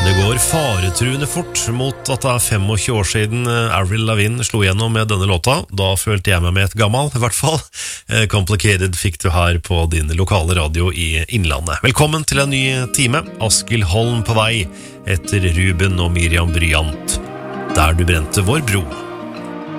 Det går faretruende fort mot at det 25 år siden Avril Lavigne slo gjennom med denne låta. Da følte jeg meg med et gammel, I hvert fall. Complicated fikk du her på din lokale radio I Innlandet. Velkommen til en ny time. Askild Holm på vei etter Ruben og Miriam Bryant. Der du brente vår bro.